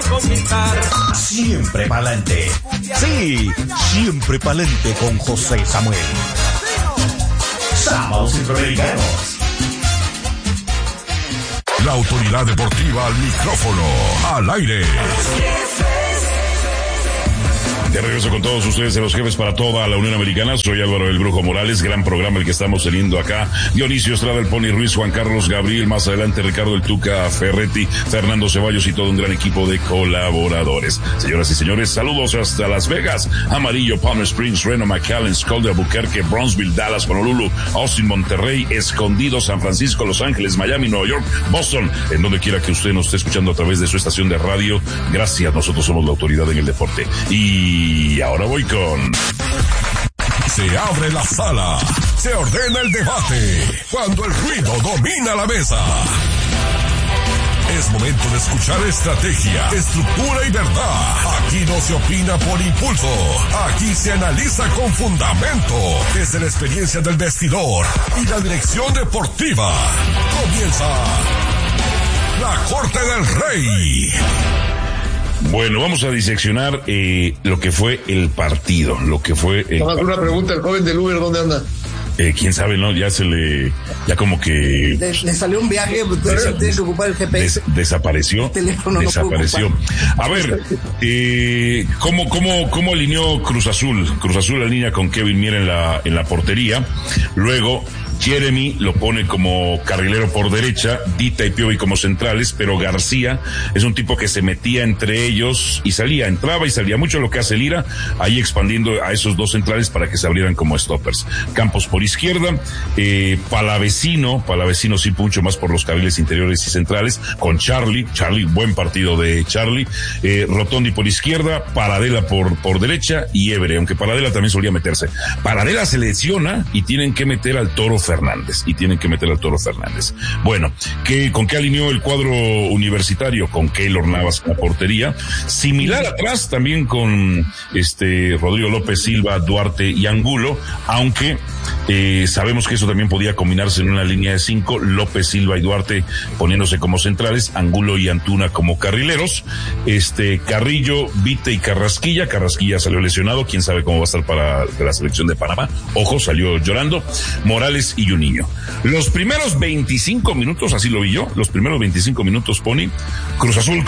Siempre pa'lante. Sí, siempre pa'lante con José Samuel. Sábados Centroamericanos. La autoridad deportiva al micrófono, al aire. De regreso con todos ustedes en Los Jefes para toda la Unión Americana. Soy Álvaro el Brujo Morales, gran programa el que estamos teniendo acá. Dionisio Estrada, el Pony Ruiz, Juan Carlos Gabriel, más adelante Ricardo el Tuca Ferretti, Fernando Ceballos y todo un gran equipo de colaboradores. Señoras y señores, saludos hasta Las Vegas, Amarillo, Palm Springs, Reno, McAllen, Scully, Albuquerque, Brownsville, Dallas, Honolulu, Austin, Monterrey, Escondido, San Francisco, Los Ángeles, Miami, Nueva York, Boston, en donde quiera que usted nos esté escuchando a través de su estación de radio. Gracias, nosotros somos la autoridad en el deporte. Y ahora voy con... Se abre la sala, se ordena el debate, cuando el ruido domina la mesa. Es momento de escuchar estrategia, estructura y verdad. Aquí no se opina por impulso, aquí se analiza con fundamento, desde la experiencia del vestidor y la dirección deportiva. Comienza la Corte del Rey. Bueno, vamos a diseccionar lo que fue el partido, lo que fue... Una pregunta, el joven del Uber, ¿dónde anda? Quién sabe, ¿no? Ya como que... Le salió un viaje, pero tiene que ocupar el GPS. Desapareció. El teléfono desapareció. A ver, ¿cómo alineó Cruz Azul? Cruz Azul alinea con Kevin Mier en la portería. Luego... Jeremy lo pone como carrilero por derecha, Dita y Piovi como centrales, pero García es un tipo que se metía entre ellos y salía, entraba y salía, mucho lo que hace Lira, ahí expandiendo a esos dos centrales para que se abrieran como stoppers. Campos por izquierda, Palavecino sí mucho más por los carriles interiores y centrales, con Charlie, buen partido de Charlie, Rotondi por izquierda, Paradela por derecha y Évere, aunque Paradela también solía meterse. Paradela se lesiona y tienen que meter al Toro Fernández. Bueno, ¿con qué alineó el cuadro universitario? Con Keylor Navas en la portería. Similar atrás también con Rodrigo López, Silva, Duarte y Angulo, aunque sabemos que eso también podía combinarse en una línea de 5, López, Silva y Duarte poniéndose como centrales, Angulo y Antuna como carrileros, Carrillo, Vite y Carrasquilla salió lesionado, quién sabe cómo va a estar para la selección de Panamá, ojo, salió llorando, Morales y Juninho. Los primeros 25 minutos, así lo vi yo, Pony, Cruz Azul,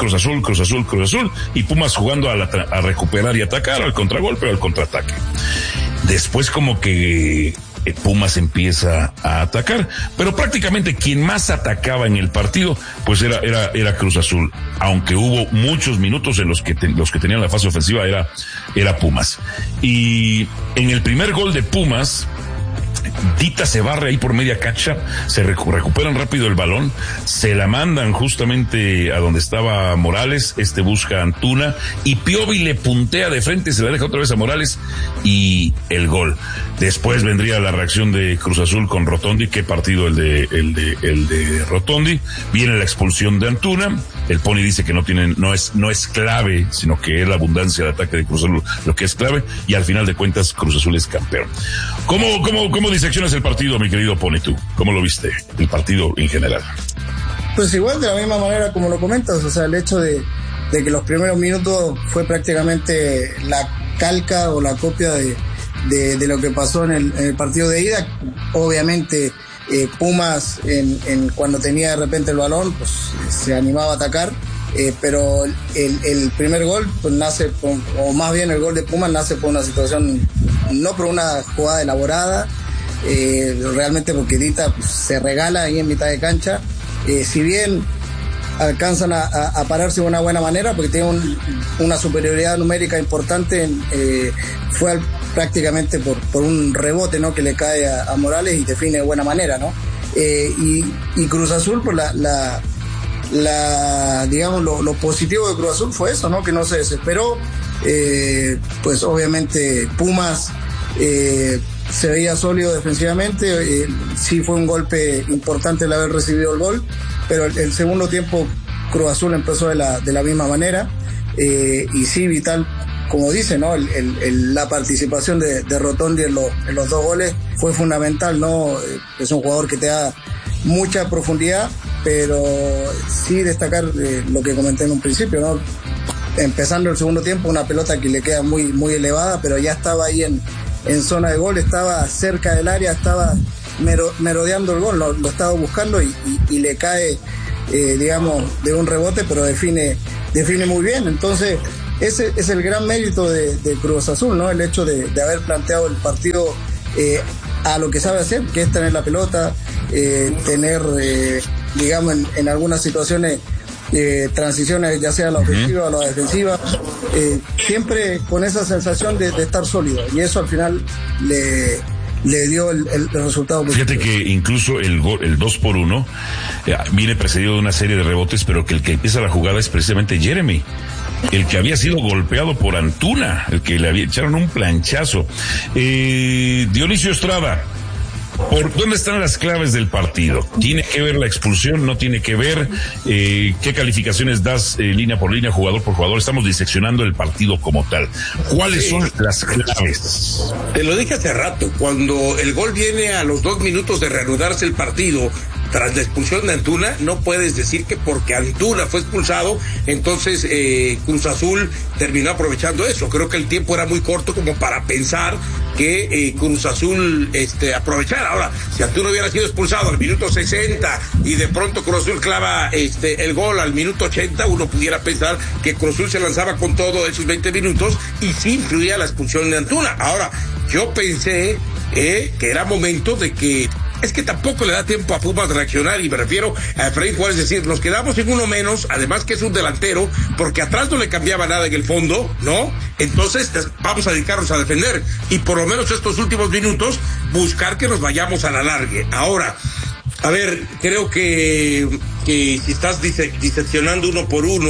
y Pumas jugando a recuperar y atacar, al contragolpe o al contraataque. Después como que Pumas empieza a atacar, pero prácticamente quien más atacaba en el partido pues era Cruz Azul, aunque hubo muchos minutos en los que tenían la fase ofensiva era Pumas. Y en el primer gol de Pumas, Dita se barre ahí por media cancha, se recuperan rápido el balón, se la mandan justamente a donde estaba Morales, busca a Antuna y Piovi le puntea de frente, se la deja otra vez a Morales y el gol. Después vendría la reacción de Cruz Azul con Rotondi, qué partido el de Rotondi, viene la expulsión de Antuna, el Pony dice que no es clave, sino que es la abundancia de ataque de Cruz Azul lo que es clave, y al final de cuentas Cruz Azul es campeón. ¿Cómo diseccionas el partido, mi querido Pony, tú? ¿Cómo lo viste, el partido en general? Pues igual, de la misma manera como lo comentas, o sea, el hecho de que los primeros minutos fue prácticamente la calca o la copia de lo que pasó en el partido de ida. Obviamente Pumas cuando tenía de repente el balón pues se animaba a atacar, pero el primer gol pues nace o más bien el gol de Pumas nace por una situación, no por una jugada elaborada, realmente porque Dita pues, se regala ahí en mitad de cancha, si bien alcanzan a pararse de una buena manera porque tienen una superioridad numérica importante, fue prácticamente por un rebote, ¿no?, que le cae a Morales y define de buena manera, ¿no? Y Cruz Azul, pues digamos lo positivo de Cruz Azul fue eso, ¿no?, que no se desesperó, pues obviamente Pumas se veía sólido defensivamente, sí fue un golpe importante el haber recibido el gol, pero el segundo tiempo Cruz Azul empezó de la misma manera, y sí, vital, como dice, ¿no? La participación de Rotondi en los dos goles fue fundamental, ¿no? Es un jugador que te da mucha profundidad pero sí destacar lo que comenté en un principio, ¿no? Empezando el segundo tiempo, una pelota que le queda muy, muy elevada, pero ya estaba ahí en zona de gol, estaba cerca del área, estaba merodeando el gol, lo estaba buscando y le cae, digamos, de un rebote, pero define muy bien. Entonces, ese es el gran mérito de Cruz Azul, ¿no? El hecho de haber planteado el partido a lo que sabe hacer, que es tener la pelota, tener, digamos, en algunas situaciones transiciones, ya sea a la ofensiva o a la defensiva, siempre con esa sensación de estar sólido, y eso al final le dio el resultado. Fíjate que incluso el 2-1 viene precedido de una serie de rebotes, pero que el que empieza la jugada es precisamente Jeremy, el que había sido golpeado por Antuna, el que le echaron un planchazo. Dionisio Estrada, ¿por dónde están las claves del partido? ¿Tiene que ver la expulsión? ¿No tiene que ver? ¿Qué calificaciones das línea por línea, jugador por jugador? Estamos diseccionando el partido como tal. ¿Cuáles son las claves? Te lo dije hace rato, cuando el gol viene a los 2 minutos de reanudarse el partido, tras la expulsión de Antuna, no puedes decir que porque Antuna fue expulsado, entonces Cruz Azul terminó aprovechando eso. Creo que el tiempo era muy corto como para pensar que Cruz Azul aprovechara. Ahora, si Antuna hubiera sido expulsado al minuto 60 y de pronto Cruz Azul clava el gol al minuto 80, uno pudiera pensar que Cruz Azul se lanzaba con todo esos 20 minutos y sí influía la expulsión de Antuna. Ahora, yo pensé que era momento de que es que tampoco le da tiempo a Pumas de reaccionar, y me refiero a Efraín Juárez, decir, nos quedamos en uno menos, además que es un delantero, porque atrás no le cambiaba nada en el fondo, ¿no? Entonces vamos a dedicarnos a defender, y por lo menos estos últimos minutos, buscar que nos vayamos a la largue. Ahora, a ver, creo que si estás diseccionando uno por uno,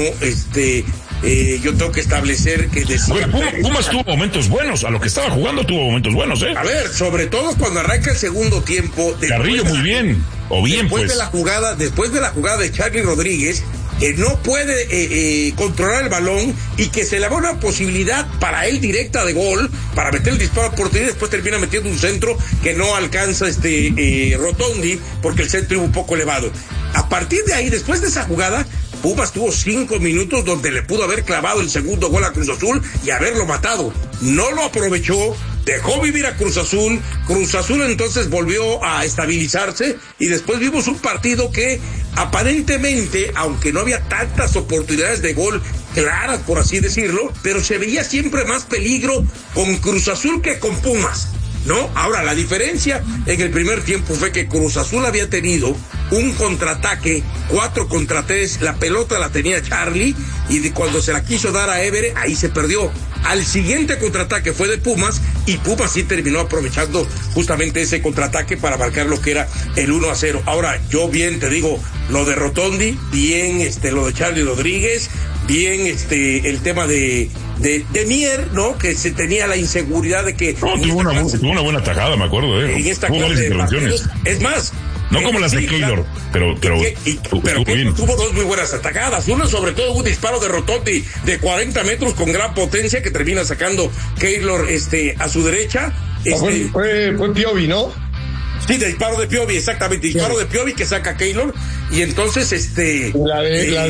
yo tengo que establecer que Pumas tuvo momentos buenos, a lo que estaba jugando tuvo momentos buenos, A ver, sobre todo cuando arranca el segundo tiempo. Carrillo muy bien, o bien después pues. Después de la jugada de Charly Rodríguez, que no puede controlar el balón y que se le da una posibilidad para él directa de gol, para meter el disparo a portería, y después termina metiendo un centro que no alcanza Rotondi, porque el centro iba un poco elevado. A partir de ahí, después de esa jugada, Pumas tuvo 5 minutos donde le pudo haber clavado el segundo gol a Cruz Azul y haberlo matado. No lo aprovechó, dejó vivir a Cruz Azul. Cruz Azul entonces volvió a estabilizarse y después vimos un partido que aparentemente, aunque no había tantas oportunidades de gol claras, por así decirlo, pero se veía siempre más peligro con Cruz Azul que con Pumas, ¿no? Ahora, la diferencia en el primer tiempo fue que Cruz Azul había tenido un contraataque, 4 contra 3, la pelota la tenía Charly, y cuando se la quiso dar a Évere, ahí se perdió. Al siguiente contraataque fue de Pumas, y Pumas sí terminó aprovechando justamente ese contraataque para marcar lo que era el 1-0. Ahora, yo bien te digo, lo de Rotondi, bien lo de Charly Rodríguez, bien el tema de Mier, ¿no? Que se tenía la inseguridad de que... No, tuvo una buena tajada, me acuerdo, en esta tuvo varias intervenciones. Es más... No como las de Keylor, pero tuvo 2 muy buenas atacadas. Una, sobre todo, un disparo de Rotondi de 40 metros con gran potencia que termina sacando Keylor a su derecha. Fue Piovi, ¿no? Sí, de disparo de Piovi, exactamente. Disparo de Piovi que saca Keylor. Y entonces La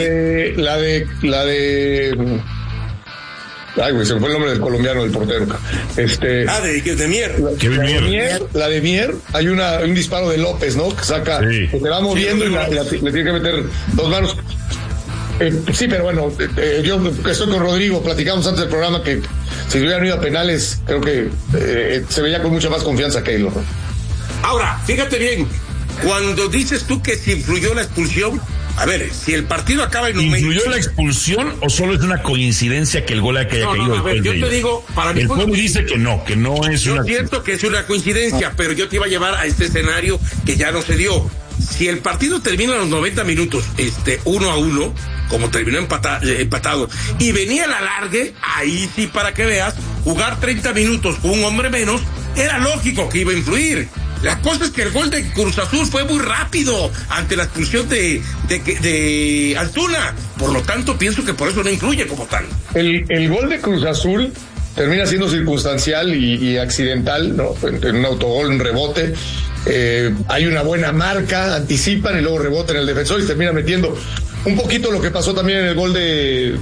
de Ay, güey, se me fue el nombre del colombiano, del portero. De Mier. La de Mier, hay un disparo de López, ¿no? Que saca, que se va moviendo y le tiene que meter 2 manos. Sí, pero bueno, yo estoy con Rodrigo, platicamos antes del programa que si hubieran ido a penales, creo que se veía con mucha más confianza Keylor. Ahora, fíjate bien, cuando dices tú que se influyó la expulsión, a ver, si el partido acaba en un ¿influyó la expulsión o solo es una coincidencia que el gol haya caído? A ver, yo te digo, para mí... El pueblo dice que no es una... Yo siento que es una coincidencia, pero yo te iba a llevar a este escenario que ya no se dio. Si el partido termina a los 90 minutos, 1-1, como terminó empatado, y venía la largue, ahí sí, para que veas, jugar 30 minutos con un hombre menos, era lógico que iba a influir. La cosa es que el gol de Cruz Azul fue muy rápido ante la expulsión de Antuna. Por lo tanto, pienso que por eso no influye como tal. El gol de Cruz Azul termina siendo circunstancial y accidental, ¿no? En un autogol, un rebote. hay una buena marca, anticipan y luego rebotan el defensor y termina metiendo un poquito lo que pasó también en el gol del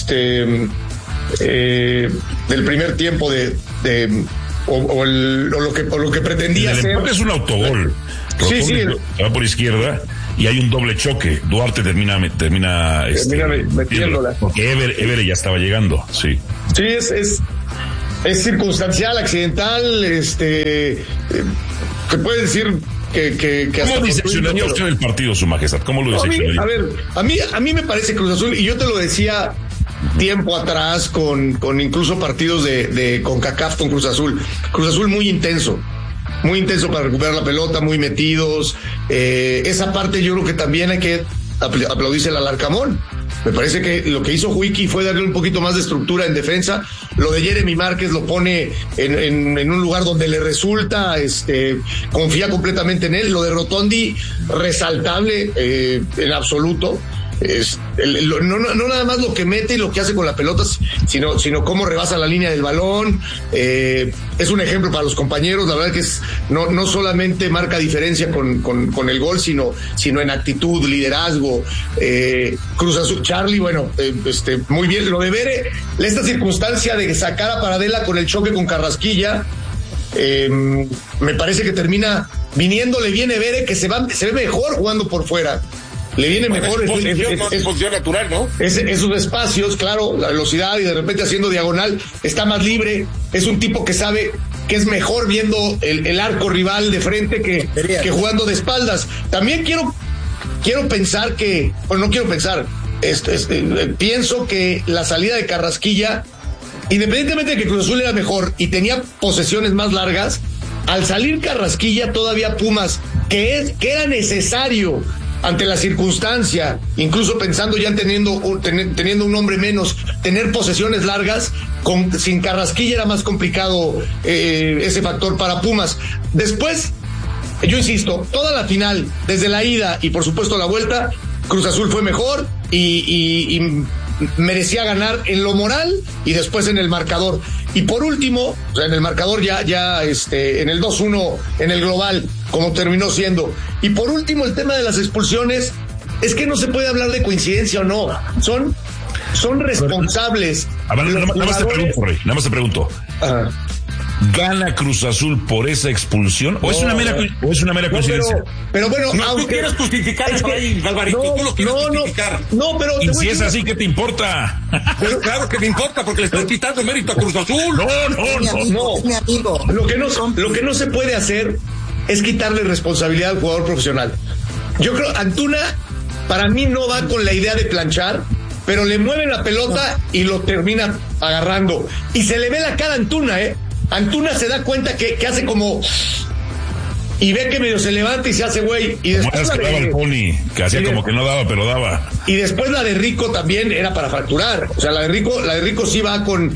primer tiempo o lo que pretendía hacer. Es un autogol. Sí. Va por izquierda y hay un doble choque. Duarte termina metiéndola. Porque Ever ya estaba llegando, sí. Sí, es circunstancial, accidental, se puede decir que ¿Cómo diseccionaría usted el partido, Su Majestad? ¿Cómo lo diseccionaría? A mí me parece Cruz Azul, y yo te lo decía tiempo atrás con incluso partidos de CONCACAF con Cruz Azul muy intenso para recuperar la pelota, muy metidos. Esa parte yo creo que también hay que aplaudirse al Alarcamón. Me parece que lo que hizo Huiki fue darle un poquito más de estructura en defensa. Lo de Jeremy Márquez lo pone en un lugar donde le resulta, confía completamente en él. Lo de Rotondi, resaltable en absoluto. No nada más lo que mete y lo que hace con la pelota, sino cómo rebasa la línea del balón. Es un ejemplo para los compañeros. La verdad que no solamente marca diferencia con el gol, sino en actitud, liderazgo. Cruz Azul, Charlie, bueno, muy bien. Lo de Bere, esta circunstancia de sacar a Paradela con el choque con Carrasquilla, me parece que termina viniéndole bien Bere, que se ve mejor jugando por fuera. Le viene mejor es posición natural, ¿no? Esos espacios, claro, la velocidad, y de repente haciendo diagonal está más libre. Es un tipo que sabe que es mejor viendo el arco rival de frente que jugando de espaldas. También quiero pensar que, bueno, no quiero pensar, pienso que la salida de Carrasquilla, independientemente de que Cruz Azul era mejor y tenía posesiones más largas, al salir Carrasquilla todavía Pumas, que era necesario ante la circunstancia, incluso pensando ya teniendo un hombre menos, tener posesiones largas, sin Carrasquilla era más complicado ese factor para Pumas. Después, yo insisto, toda la final, desde la ida y por supuesto la vuelta, Cruz Azul fue mejor y merecía ganar en lo moral y después en el marcador. Y por último, o sea, en el marcador ya en el 2-1 en el global, como terminó siendo. Y por último, el tema de las expulsiones, es que no se puede hablar de coincidencia o no. Son responsables. A ver, nada más te pregunto. ¿Gana Cruz Azul por esa expulsión? ¿O es una mera coincidencia? Pero bueno, tú quieres justificar eso ahí, Alvarito. Tú lo quieres justificar. No, pero y si es así, ¿qué te importa? Pero claro que me importa, porque le estás quitando mérito a Cruz Azul. No. Lo que no se puede hacer es quitarle responsabilidad al jugador profesional. Yo creo, Antuna, para mí no va con la idea de planchar, pero le mueve la pelota y lo termina agarrando. Y se le ve la cara a Antuna, Antuna se da cuenta que hace como... Y ve que medio se levanta y se hace güey. Y después la de el Pony, que hacía como que no daba, pero daba. Y después la de Rico también era para fracturar. O sea, la de Rico sí va con...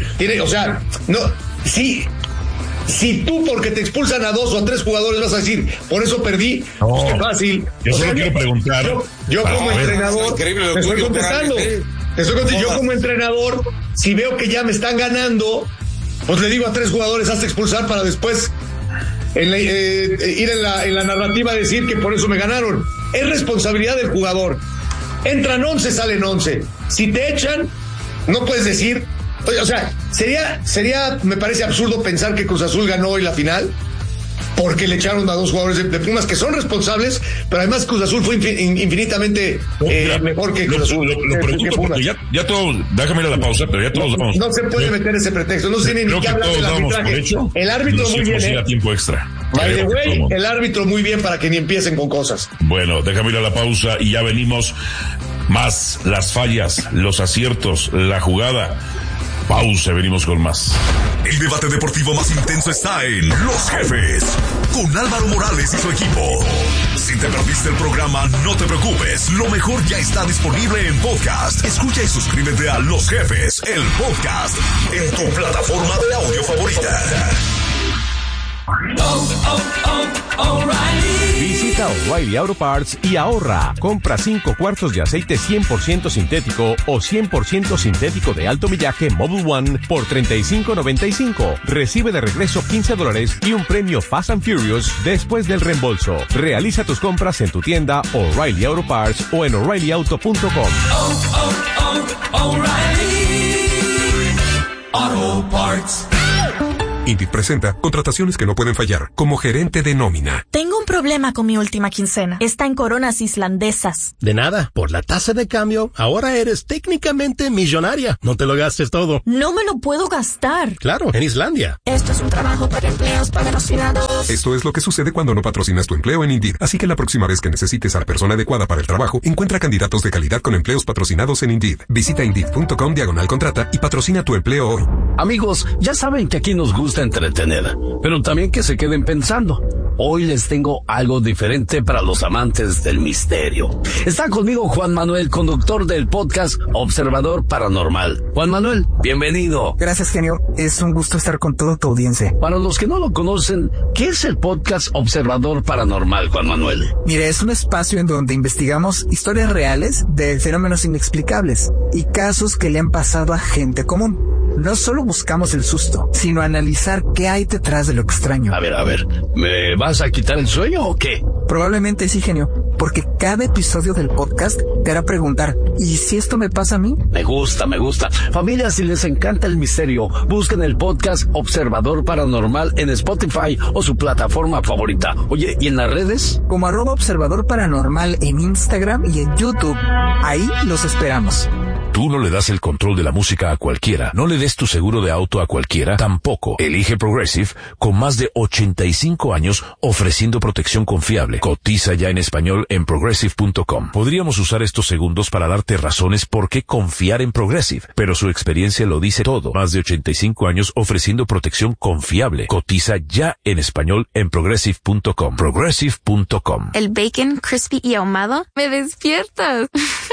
Si tú, porque te expulsan a 2 o a 3 jugadores, vas a decir, por eso perdí, pues qué fácil. Yo solo quiero preguntar. Yo como entrenador, te estoy contestando. Yo como entrenador, si veo que ya me están ganando, pues le digo a 3 jugadores, hazte expulsar para después ir en la narrativa a decir que por eso me ganaron. Es responsabilidad del jugador. Entran 11, salen 11. Si te echan, no puedes decir... O sea, sería, me parece absurdo pensar que Cruz Azul ganó hoy la final porque le echaron a 2 jugadores de Pumas que son responsables, pero además Cruz Azul fue infinitamente mejor que Cruz Azul. Lo pregunto porque ya todos, déjame ir a la pausa, pero ya todos vamos. No se puede meter ese pretexto, no se tiene ni que hablar del arbitraje. El árbitro muy bien. Tiempo extra. By the way, el árbitro muy bien para que ni empiecen con cosas. Bueno, déjame ir a la pausa y ya venimos. Más las fallas, los aciertos, la jugada. Pausa, venimos con más. El debate deportivo más intenso está en Los Jefes, con Álvaro Morales y su equipo. Si te perdiste el programa, no te preocupes, lo mejor ya está disponible en podcast. Escucha y suscríbete a Los Jefes, el podcast, en tu plataforma de audio favorita. Visita O'Reilly Auto Parts y ahorra. Compra 5 cuartos de aceite 100% sintético o 100% sintético de alto millaje Mobil 1 por $35.95. Recibe de regreso $15 y un premio Fast and Furious después del reembolso. Realiza tus compras en tu tienda O'Reilly Auto Parts o en O'ReillyAuto.com. O'Reilly Auto Parts. Indeed presenta contrataciones que no pueden fallar, como gerente de nómina. Tengo un problema con mi última quincena. Está en coronas islandesas. De nada, por la tasa de cambio, ahora eres técnicamente millonaria. No te lo gastes todo. No me lo puedo gastar. Claro, en Islandia. Esto es un trabajo para empleos patrocinados. Esto es lo que sucede cuando no patrocinas tu empleo en Indeed. Así que la próxima vez que necesites a la persona adecuada para el trabajo, encuentra candidatos de calidad con empleos patrocinados en Indeed. Visita Indeed.com/contrata y patrocina tu empleo hoy. Amigos, ya saben que aquí nos gusta entretener, pero también que se queden pensando. Hoy les tengo algo diferente para los amantes del misterio. Está conmigo Juan Manuel, conductor del podcast Observador Paranormal. Juan Manuel, bienvenido. Gracias, genio. Es un gusto estar con toda tu audiencia. Para los que no lo conocen, ¿qué es el podcast Observador Paranormal, Juan Manuel? Mire, es un espacio en donde investigamos historias reales de fenómenos inexplicables y casos que le han pasado a gente común. No solo buscamos el susto, sino analizar qué hay detrás de lo extraño. A ver, ¿me vas a quitar el sueño o qué? Probablemente sí, genio, porque cada episodio del podcast te hará preguntar, ¿y si esto me pasa a mí? Me gusta. Familia, si les encanta el misterio, busquen el podcast Observador Paranormal en Spotify o su plataforma favorita. Oye, ¿y en las redes? Como @Observador Paranormal en Instagram y en YouTube. Ahí los esperamos. Tú no le das el control de la música a cualquiera. No le des tu seguro de auto a cualquiera. Tampoco. Elige Progressive, con más de 85 años ofreciendo protección confiable. Cotiza ya en español en Progressive.com. Podríamos usar estos segundos para darte razones por qué confiar en Progressive, pero su experiencia lo dice todo. Más de 85 años ofreciendo protección confiable. Cotiza ya en español en Progressive.com. Progressive.com. El bacon crispy y ahumado me despiertas.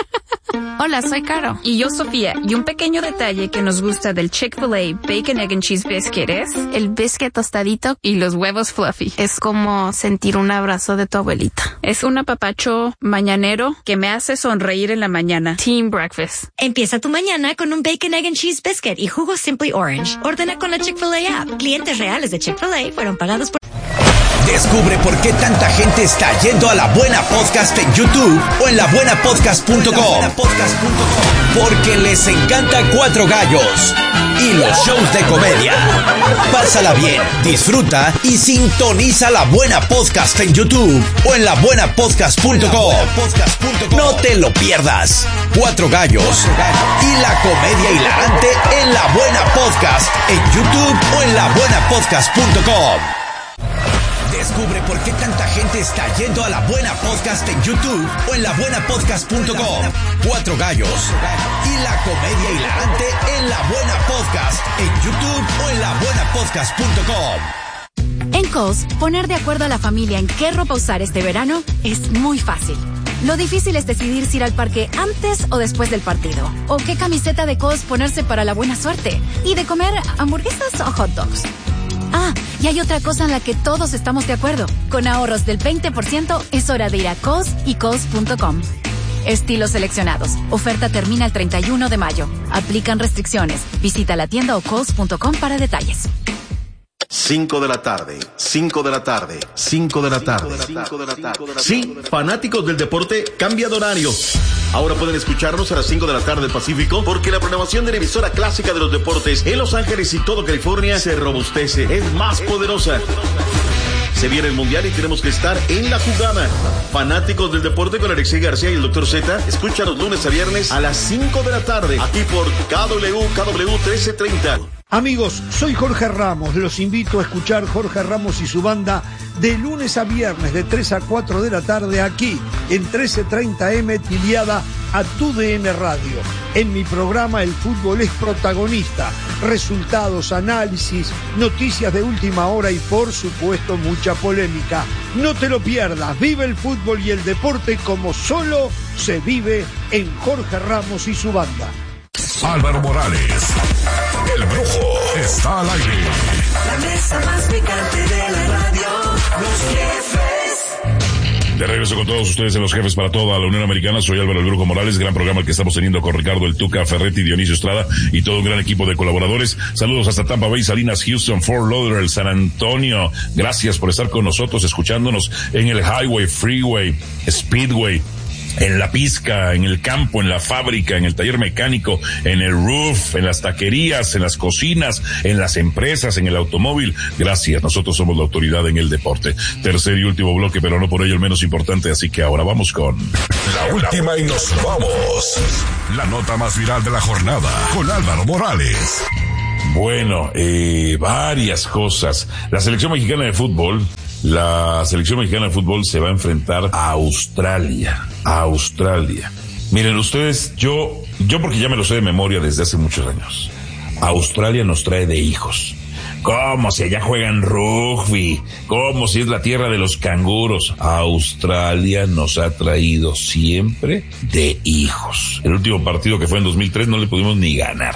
Hola, soy Caro. Y yo, Sofía. Y un pequeño detalle que nos gusta del Chick-fil-A Bacon, Egg and Cheese Biscuit es el biscuit tostadito y los huevos fluffy. Es como sentir un abrazo de tu abuelita. Es un apapacho mañanero que me hace sonreír en la mañana. Team Breakfast. Empieza tu mañana con un Bacon, Egg and Cheese Biscuit y jugo Simply Orange. Ordena con la Chick-fil-A app. Clientes reales de Chick-fil-A fueron pagados por... Descubre por qué tanta gente está yendo a La Buena Podcast en YouTube o en labuenapodcast.com. Porque les encanta Cuatro Gallos y los shows de comedia. Pásala bien, disfruta y sintoniza La Buena Podcast en YouTube o en labuenapodcast.com. No te lo pierdas. Cuatro Gallos y la comedia hilarante en La Buena Podcast en YouTube o en labuenapodcast.com. Descubre por qué tanta gente está yendo a La Buena Podcast en YouTube o en labuenapodcast.com. Cuatro Gallos y la comedia hilarante en La Buena Podcast en YouTube o en labuenapodcast.com. En Kohl's, poner de acuerdo a la familia en qué ropa usar este verano es muy fácil. Lo difícil es decidir si ir al parque antes o después del partido. O qué camiseta de Kohl's ponerse para la buena suerte. Y de comer hamburguesas o hot dogs. Ah, y hay otra cosa en la que todos estamos de acuerdo. Con ahorros del 20% es hora de ir a Kohl's y Kohl's.com. Estilos seleccionados. Oferta termina el 31 de mayo. Aplican restricciones. Visita la tienda o Kohl's.com para detalles. 5 de la tarde. Sí, fanáticos del deporte, cambia de horario. Ahora pueden escucharnos a las 5 de la tarde del Pacífico, porque la programación de la emisora clásica de los deportes en Los Ángeles y todo California se robustece, es más poderosa. Se viene el Mundial y tenemos que estar en la jugada. Fanáticos del deporte con Alexei García y el Dr. Z, escucha los lunes a viernes a las 5 de la tarde, aquí por KW 1330. Amigos, soy Jorge Ramos. Los invito a escuchar Jorge Ramos y su banda de lunes a viernes de 3 a 4 de la tarde aquí en 1330M Tiliada a TUDN Radio. En mi programa el fútbol es protagonista. Resultados, análisis, noticias de última hora y por supuesto mucha polémica. No te lo pierdas. Vive el fútbol y el deporte como solo se vive en Jorge Ramos y su banda. Álvaro Morales, el Brujo, está al aire. La mesa más picante de la radio, Los Jefes. De regreso con todos ustedes en Los Jefes para toda la Unión Americana. Soy Álvaro El Brujo Morales, gran programa el que estamos teniendo con Ricardo El Tuca Ferretti, Dionisio Estrada y todo un gran equipo de colaboradores. Saludos hasta Tampa Bay, Salinas, Houston, Fort Lauderdale, San Antonio. Gracias por estar con nosotros, escuchándonos en el Highway, Freeway, Speedway, en la pizca, en el campo, en la fábrica, en el taller mecánico, en el roof, en las taquerías, en las cocinas, en las empresas, en el automóvil. Gracias, nosotros somos la autoridad en el deporte. Tercer y último bloque, pero no por ello el menos importante, así que ahora vamos con la última y nos vamos. La nota más viral de la jornada con Álvaro Morales. Bueno, varias cosas. La selección mexicana de fútbol se va a enfrentar a Australia. Miren ustedes, yo porque ya me lo sé de memoria desde hace muchos años. Australia nos trae de hijos. ¿Cómo si allá juegan rugby? ¿Cómo si es la tierra de los canguros? Australia nos ha traído siempre de hijos. El último partido, que fue en 2003, no le pudimos ni ganar.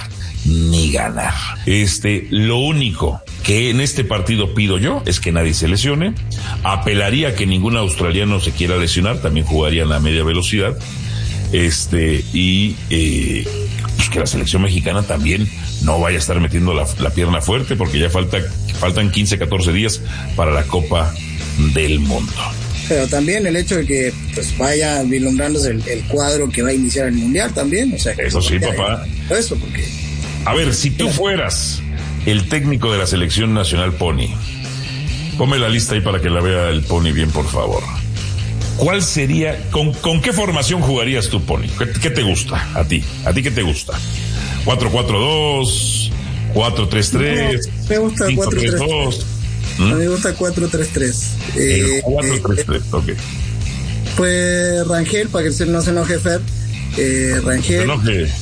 Lo único que en este partido pido yo es que nadie se lesione. Apelaría a que ningún australiano se quiera lesionar, también jugarían a media velocidad. Pues que la selección mexicana también no vaya a estar metiendo la pierna fuerte, porque ya faltan 15, 14 días para la Copa del Mundo. Pero también el hecho de que pues vaya vislumbrándose el cuadro que va a iniciar el Mundial también, o sea, eso sí, papá. Eso, porque a ver, si tú fueras el técnico de la selección nacional Pony, ponme la lista ahí para que la vea el Pony bien, por favor. ¿Cuál sería, con qué formación jugarías tú, Pony? ¿Qué te gusta a ti? ¿A ti qué te gusta? ¿4-4-2? ¿4-3-3? No, me gusta 4-3-3. A mí me gusta 4-3-3. 4-3-3, ok. Pues Rangel, para que no se enoje Fer. Rangel. No se enoje.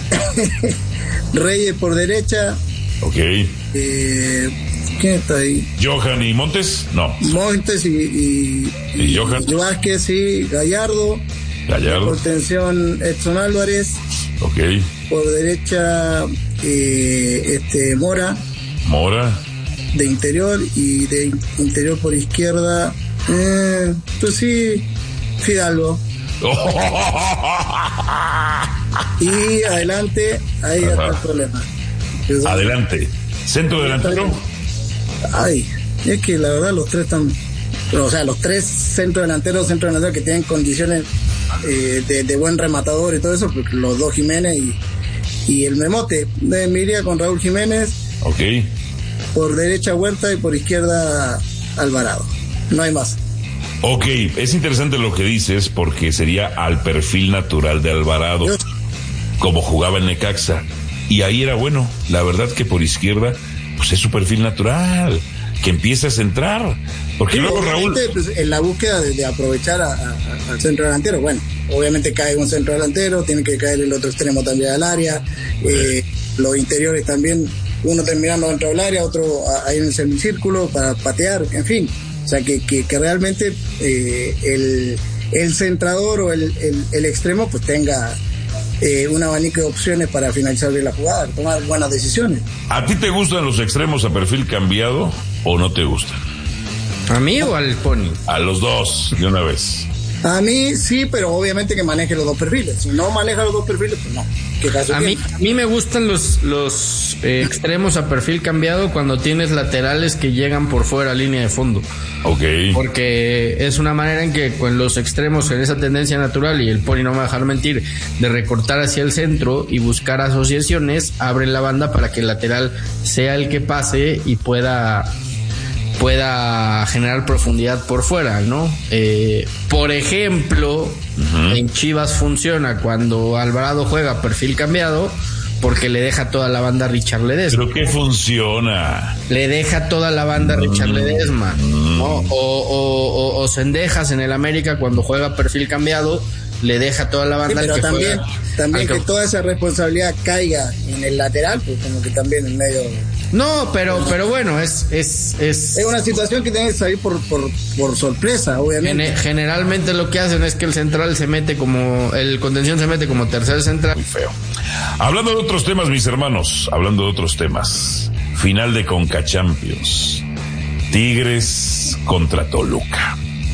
Reyes por derecha. Ok. ¿Quién está ahí? Johan y Montes, no. Montes y Johan. Vázquez, sí. Gallardo. Contención Edson Álvarez. Ok. Por derecha Mora. De interior, y de interior por izquierda pues sí, Fidalgo. Y adelante, ahí está el problema. Adelante. ¿Centro delantero? Ay, es que la verdad los tres están, o sea, los tres centro delanteros que tienen condiciones de buen rematador y todo eso, porque los dos Jiménez y el Memote. Me iría con Raúl Jiménez. Ok. Por derecha Huerta y por izquierda Alvarado. No hay más. Ok, es interesante lo que dices, porque sería al perfil natural de Alvarado, como jugaba en Necaxa, y ahí era bueno. La verdad que por izquierda, pues es su perfil natural, que empieza a centrar, porque sí, luego Raúl, pues, en la búsqueda de aprovechar al centro delantero, bueno, obviamente cae un centro delantero, tiene que caer el otro extremo también al área, los interiores también, uno terminando dentro del área, otro ahí en el semicírculo para patear, en fin. O sea, que realmente el centrador o el extremo pues tenga un abanico de opciones para finalizar bien la jugada, tomar buenas decisiones. ¿A ti te gustan los extremos a perfil cambiado o no te gustan? ¿A mí o al Pony? A los dos, de una vez. A mí sí, pero obviamente que maneje los dos perfiles. Si no maneja los dos perfiles, pues no. ¿Qué caso a mí me gustan los extremos a perfil cambiado cuando tienes laterales que llegan por fuera, línea de fondo. Ok. Porque es una manera en que con los extremos, en esa tendencia natural, y el Pony no me va a dejar mentir, de recortar hacia el centro y buscar asociaciones, abren la banda para que el lateral sea el que pase y pueda generar profundidad por fuera, ¿no? Por ejemplo, en Chivas funciona cuando Alvarado juega perfil cambiado, porque le deja toda la banda a Richard Ledesma. ¿Pero qué funciona? Le deja toda la banda a Richard Ledesma, ¿no? O Cendejas en el América cuando juega perfil cambiado, le deja toda la banda. Sí, pero al que también juega, que toda esa responsabilidad caiga en el lateral, pues como que también en medio. No, pero bueno, es una situación que tiene que salir por sorpresa, obviamente. Generalmente lo que hacen es que el central el contención se mete como tercer central. Muy feo. Hablando de otros temas, mis hermanos, final de Conca Champions. Tigres contra Toluca.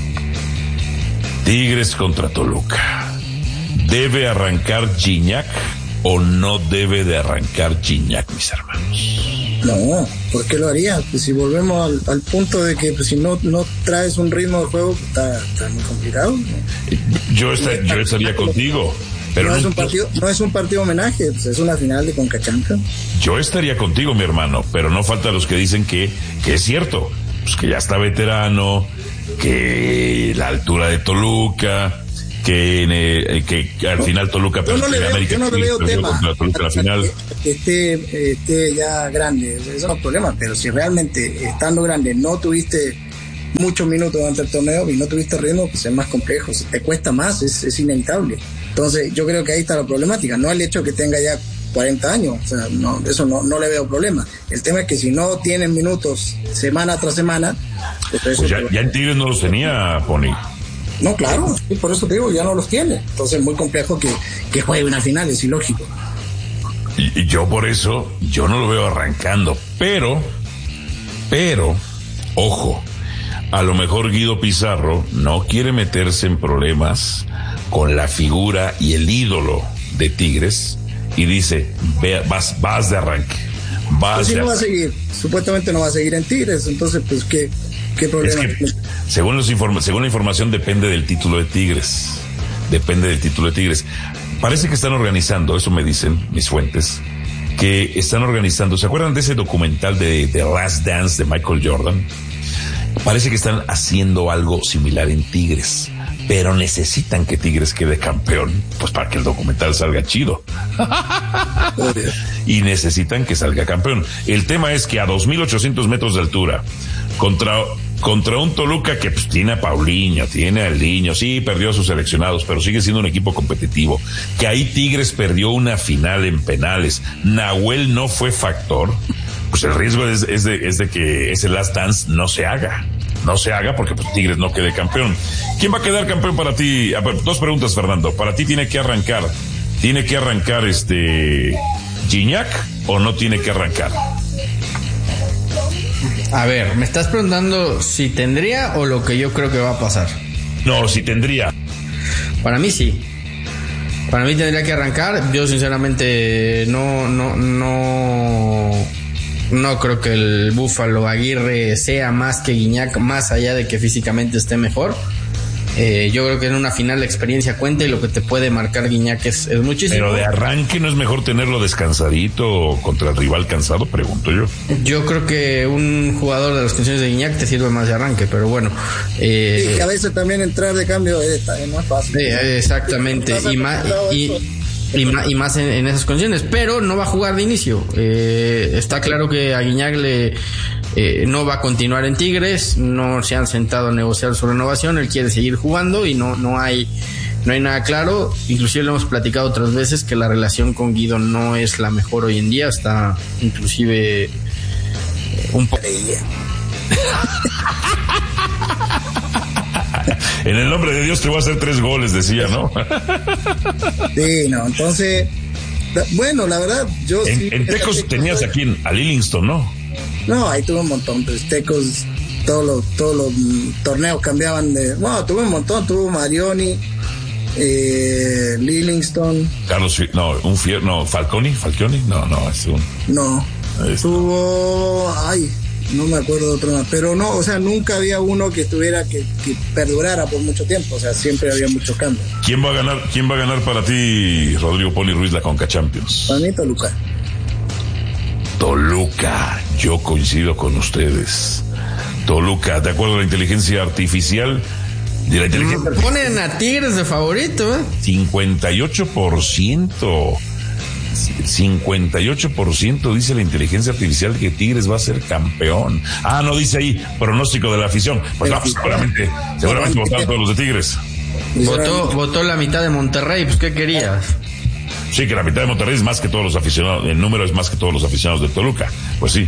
Tigres contra Toluca. ¿Debe arrancar Gignac o no debe de arrancar Gignac, mis hermanos? No, ¿por qué lo haría? Pues si volvemos al punto de que pues, si no traes un ritmo de juego, está muy complicado, ¿no? Yo estaría contigo. Pero no es un partido homenaje, pues es una final de Conca Champions. Yo estaría contigo, mi hermano, pero no falta los que dicen que es cierto, pues que ya está veterano, que la altura de Toluca, que al final Toluca perdió en América. Yo no le veo tema la final. Que esté ya grande, eso no es problema, pero si realmente estando grande no tuviste muchos minutos durante el torneo y no tuviste ritmo, pues es más complejo, te cuesta más, es inevitable. Entonces yo creo que ahí está la problemática, no el hecho de que tenga ya 40 años, o sea, no, eso no le veo problema. El tema es que si no tienen minutos semana tras semana, pues ya en Tigres no los tenía, Pony. No, claro, y por eso te digo, ya no los tiene. Entonces es muy complejo que juegue una final, es ilógico. Y yo por eso, yo no lo veo arrancando, pero, ojo, a lo mejor Guido Pizarro no quiere meterse en problemas con la figura y el ídolo de Tigres y dice, vas de arranque. Pues si no va a seguir, supuestamente no va a seguir en Tigres, entonces pues qué problema. Es que, según la información depende del título de Tigres. Parece que están organizando, eso me dicen mis fuentes, que están organizando, ¿se acuerdan de ese documental de The Last Dance de Michael Jordan? Parece que están haciendo algo similar en Tigres, pero necesitan que Tigres quede campeón, pues para que el documental salga chido. Y necesitan que salga campeón. El tema es que a 2.800 metros de altura, contra un Toluca que pues tiene a Paulinho, tiene a El Niño, sí, perdió a sus seleccionados, pero sigue siendo un equipo competitivo, que ahí Tigres perdió una final en penales, Nahuel no fue factor, pues el riesgo es de que ese Last Dance no se haga porque pues Tigres no quede campeón. ¿Quién va a quedar campeón para ti? Dos preguntas, Fernando. ¿Para ti tiene que arrancar Gignac o no tiene que arrancar? A ver, ¿me estás preguntando si tendría o lo que yo creo que va a pasar? No, si tendría. Para mí sí. Para mí tendría que arrancar. Yo sinceramente no creo que el Búfalo Aguirre sea más que Gignac, más allá de que físicamente esté mejor. Yo creo que en una final la experiencia cuenta y lo que te puede marcar Gignac es muchísimo. Pero de arranque no es mejor tenerlo descansadito contra el rival cansado, pregunto yo. Yo creo que un jugador de las condiciones de Gignac te sirve más de arranque, pero bueno. Y a veces también entrar de cambio es más fácil. Exactamente, y más en esas condiciones, pero no va a jugar de inicio. Está claro que a Gignac no va a continuar en Tigres, no se han sentado a negociar su renovación, él quiere seguir jugando y no hay nada claro. Inclusive lo hemos platicado otras veces que la relación con Guido no es la mejor hoy en día, está inclusive un poco. En el nombre de Dios te voy a hacer 3 goles, decía, ¿no? Sí, no, entonces, bueno, la verdad, yo en Tecos tenías aquí a Livingston, ¿no? No, ahí tuve un montón, pues Tecos, todos los torneos cambiaban de... Bueno, tuve un montón, tuvo Marioni, Livingston. Carlos, Falconi, no, es un... No, tuvo... no me acuerdo de otro más, pero no, o sea, nunca había uno que estuviera que perdurara por mucho tiempo, o sea, siempre había muchos cambios. ¿Quién va a ganar para ti, Rodrigo Poli Ruiz, la Conca Champions? Para mí Toluca, yo coincido con ustedes. Toluca, de acuerdo a la inteligencia artificial, ponen a Tigres de favorito, 58% dice la inteligencia artificial que Tigres va a ser campeón. No dice ahí pronóstico de la afición. Pues seguramente votaron todos los de Tigres. Votó la mitad de Monterrey, pues ¿qué querías? Sí, que la mitad de Monterrey es más que todos los aficionados, el número es más que todos los aficionados de Toluca. Pues sí,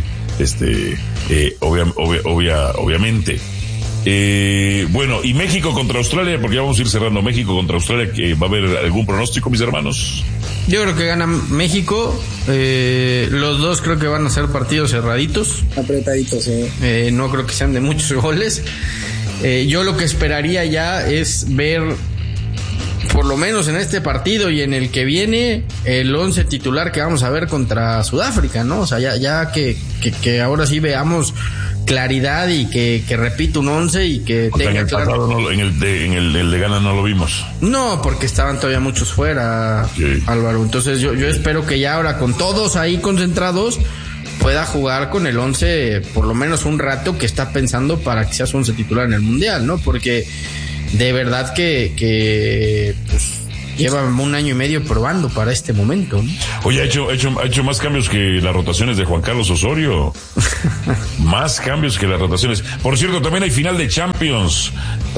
obviamente. Bueno, y México contra Australia, porque ya vamos a ir cerrando. México contra Australia, que va a haber algún pronóstico, mis hermanos. Yo creo que gana México. Los dos creo que van a ser partidos cerraditos. Apretaditos, sí. No creo que sean de muchos goles. Yo lo que esperaría ya es ver, por lo menos en este partido y en el que viene, el 11 titular que vamos a ver contra Sudáfrica, ¿no? O sea, ya que ahora sí veamos claridad y que repita un 11 y que tenga en el claro. Pasado en el de Ghana no lo vimos. No, porque estaban todavía muchos fuera, sí. Álvaro. Entonces yo espero que ya ahora con todos ahí concentrados pueda jugar con el 11 por lo menos un rato que está pensando para que sea su 11 titular en el Mundial, ¿no? Porque de verdad que pues, lleva un año y medio probando para este momento, ¿no? Oye, ha hecho más cambios que las rotaciones de Juan Carlos Osorio. Más cambios que las rotaciones. Por cierto, también hay final de Champions.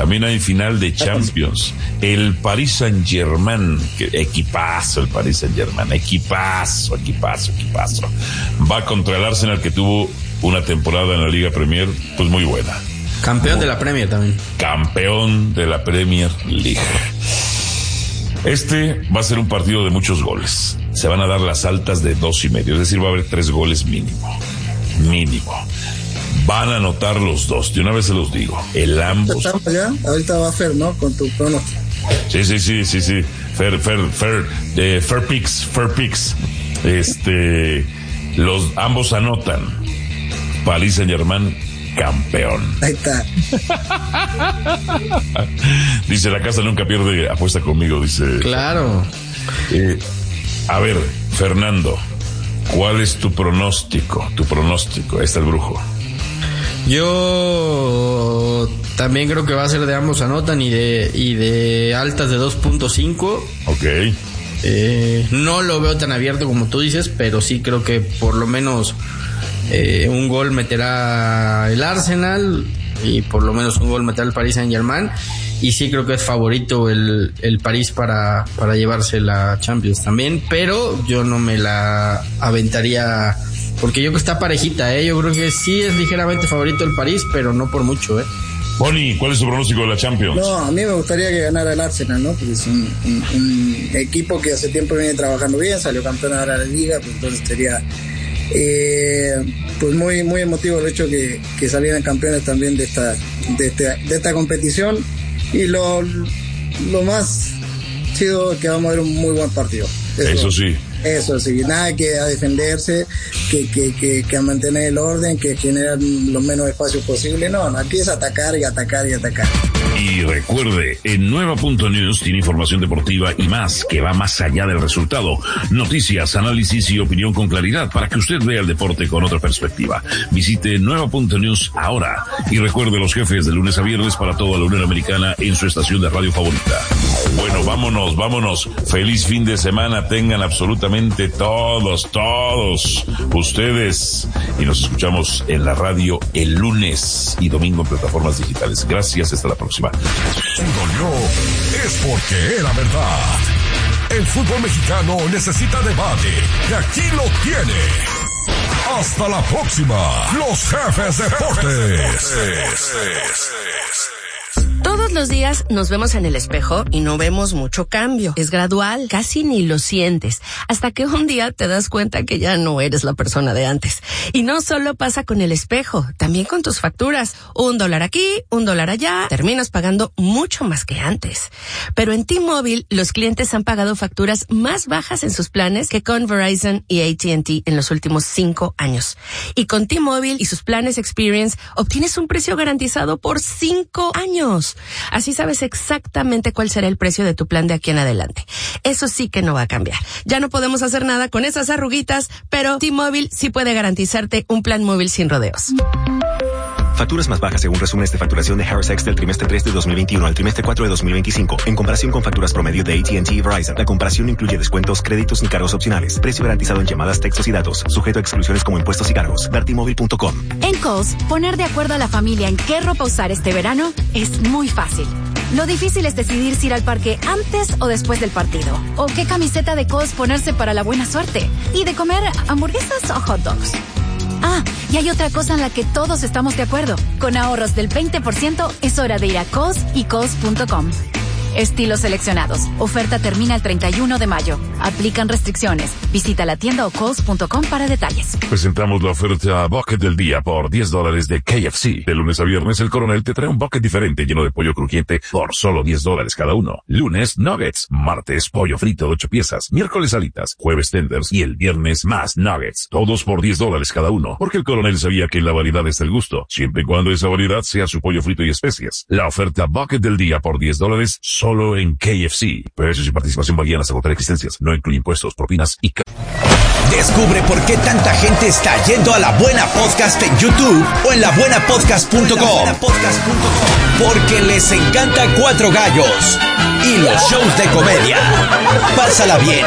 El Paris Saint-Germain. Equipazo el Paris Saint-Germain. Equipazo. Va contra el Arsenal, que tuvo una temporada en la Liga Premier pues muy buena. Campeón de la Premier también. Campeón de la Premier League. Este va a ser un partido de muchos goles. Se van a dar las altas de 2.5. Es decir, va a haber 3 goles mínimo. Van a anotar los dos. De una vez se los digo. Ambos. ¿Ya? Ahorita va Fer, ¿no? Con tu pronóstico. Sí. Fair picks. Ambos anotan. Paris Saint-Germain, campeón. Ahí está. Dice, la casa nunca pierde, apuesta conmigo, dice. Claro. A ver, Fernando, ¿cuál es tu pronóstico? Ahí está el brujo. Yo también creo que va a ser de ambos anotan y de altas de 2.5. Ok. No lo veo tan abierto como tú dices, pero sí creo que por lo menos un gol meterá el Arsenal y por lo menos un gol meterá el Paris Saint-Germain, y sí creo que es favorito el París para llevarse la Champions también, pero yo no me la aventaría porque yo creo que está parejita, yo creo que sí es ligeramente favorito el París, pero no por mucho. Boni, ¿cuál es tu pronóstico de la Champions? No, a mí me gustaría que ganara el Arsenal, ¿no? Porque es un equipo que hace tiempo viene trabajando bien, salió campeón ahora de la Liga, pues entonces sería pues muy muy emotivo el hecho que salieran campeones también de esta competición, y lo más chido es que vamos a ver un muy buen partido. Eso sí, nada que a defenderse, que a mantener el orden, que generar los menos espacios posible. No, aquí es atacar y atacar y atacar. Y recuerde, en Nueva.News tiene información deportiva y más, que va más allá del resultado. Noticias, análisis y opinión con claridad para que usted vea el deporte con otra perspectiva. Visite Nueva.News ahora. Y recuerde, los jefes de lunes a viernes para toda la Unión Americana en su estación de radio favorita. Bueno, vámonos. Feliz fin de semana tengan absolutamente todos ustedes. Y nos escuchamos en la radio el lunes y domingo en plataformas digitales. Gracias, hasta la próxima. Si dolió, es porque era verdad. El fútbol mexicano necesita debate, y aquí lo tiene. Hasta la próxima, los jefes deportes. Todos los días nos vemos en el espejo y no vemos mucho cambio. Es gradual, casi ni lo sientes, hasta que un día te das cuenta que ya no eres la persona de antes. Y no solo pasa con el espejo, también con tus facturas. $1 aquí, $1 allá, terminas pagando mucho más que antes. Pero en T-Mobile, los clientes han pagado facturas más bajas en sus planes que con Verizon y AT&T en los últimos 5 años. Y con T-Mobile y sus planes Experience, obtienes un precio garantizado por 5 años. Así sabes exactamente cuál será el precio de tu plan de aquí en adelante. Eso sí que no va a cambiar. Ya no podemos hacer nada con esas arruguitas, pero T-Mobile sí puede garantizarte un plan móvil sin rodeos. Facturas más bajas según resúmenes de facturación de Harris X del trimestre 3 de 2021 al trimestre 4 de 2025, en comparación con facturas promedio de AT&T y Verizon. La comparación no incluye descuentos, créditos ni cargos opcionales. Precio garantizado en llamadas, textos y datos, sujeto a exclusiones como impuestos y cargos. Vertimóvil.com. En Kohl's, poner de acuerdo a la familia en qué ropa usar este verano es muy fácil. Lo difícil es decidir si ir al parque antes o después del partido, o qué camiseta de Kohl's ponerse para la buena suerte, y de comer hamburguesas o hot dogs. Ah, y hay otra cosa en la que todos estamos de acuerdo. Con ahorros del 20% es hora de ir a Kohl's y Kohl's.com. Estilos seleccionados. Oferta termina el 31 de mayo. Aplican restricciones. Visita la tienda o Kohl's.com para detalles. Presentamos la oferta Bucket del día por $10 de KFC. De lunes a viernes el Coronel te trae un bucket diferente lleno de pollo crujiente por solo $10 cada uno. Lunes, nuggets. Martes, pollo frito de 8 piezas. Miércoles, alitas. Jueves, tenders. Y el viernes, más nuggets. Todos por $10 cada uno. Porque el Coronel sabía que la variedad es el gusto, siempre y cuando esa variedad sea su pollo frito y especias. La oferta Bucket del día por $10 solo en KFC. Precios y participación varían hasta agotar existencias. No incluye impuestos, propinas y... Descubre por qué tanta gente está yendo a La Buena Podcast en YouTube o en labuenapodcast.com. Porque les encanta Cuatro Gallos y los shows de comedia. Pásala bien